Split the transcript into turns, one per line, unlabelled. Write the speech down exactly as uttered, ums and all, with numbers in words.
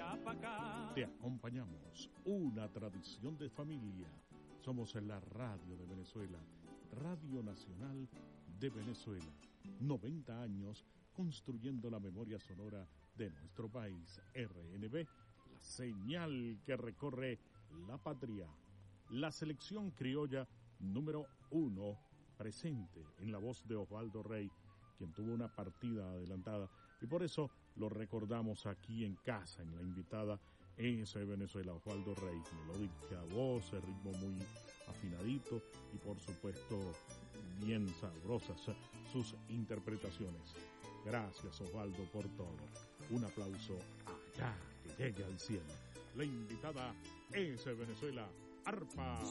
allá para acá.
Te acompañamos, una tradición de familia. Somos en la radio de Venezuela, Radio Nacional de Venezuela. noventa años construyendo la memoria sonora de nuestro país. R N B, la señal que recorre la patria. La selección criolla número uno, presente en la voz de Osvaldo Rey, quien tuvo una partida adelantada, y por eso lo recordamos aquí en casa, en la invitada S Venezuela, Osvaldo Rey. Melódica voz, ritmo muy afinadito y por supuesto bien sabrosas sus interpretaciones. Gracias, Osvaldo, por todo. Un aplauso allá que llegue al cielo. La invitada S Venezuela, arpa.